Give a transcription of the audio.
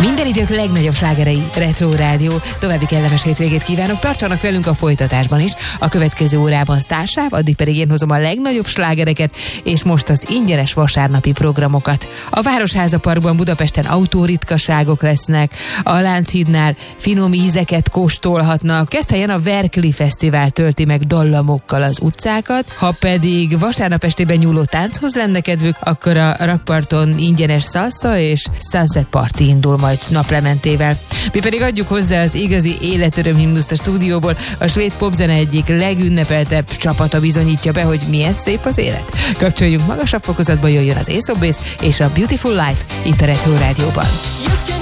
Minden idők legnagyobb slágerei, Retro Rádió. További kellemes hétvégét kívánok, tartsanak velünk a folytatásban is. A következő órában sztársáv, addig pedig én hozom a legnagyobb slágereket, és most az ingyenes vasárnapi programokat. A Városháza Parkban Budapesten autóritkaságok lesznek, a Lánchídnál finom ízeket kóstolhatnak, Keszthelyen a Verkli Fesztivál tölti meg dallamokkal az utcákat, ha pedig vasárnap estében nyúló tánchoz lenne kedvük, akkor a rakparton ingyenes salsa és sunset party indul majd naplementével. Mi pedig adjuk hozzá az igazi életöröm himnuszt a stúdióból, a svéd popzene egyik legünnepeltebb csapata bizonyítja be, hogy milyen szép az élet. Kapcsoljunk magasabb fokozatba, jöjjön az Ace of Base és a Beautiful Life itt a Retro Rádióban.